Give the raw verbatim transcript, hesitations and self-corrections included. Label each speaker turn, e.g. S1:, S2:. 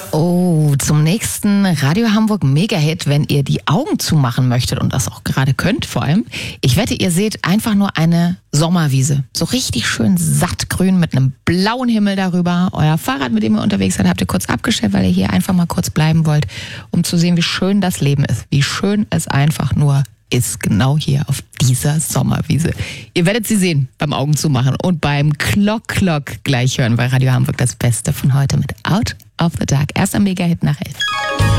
S1: Oh, zum nächsten Radio Hamburg Mega-Hit, wenn ihr die Augen zumachen möchtet und das auch gerade könnt vor allem. Ich wette, ihr seht einfach nur eine Sommerwiese. So richtig schön sattgrün mit einem blauen Himmel darüber. Euer Fahrrad, mit dem ihr unterwegs seid, habt ihr kurz abgestellt, weil ihr hier einfach mal kurz bleiben wollt, um zu sehen, wie schön das Leben ist. Wie schön es einfach nur ist, genau hier auf dieser Sommerwiese. Ihr werdet sie sehen beim Augen zumachen und beim Klock Klock gleich hören bei Radio Hamburg das Beste von heute mit Out of the Dark. Erster Mega-Hit nach elf.